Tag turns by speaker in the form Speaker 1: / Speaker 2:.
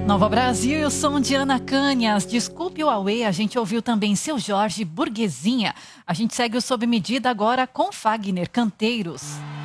Speaker 1: Nova Brasil e o som de Ana Canhas. Desculpe o Auê, a gente ouviu também Seu Jorge, Burguesinha. A gente segue o Sob Medida agora com Fagner Canteiros.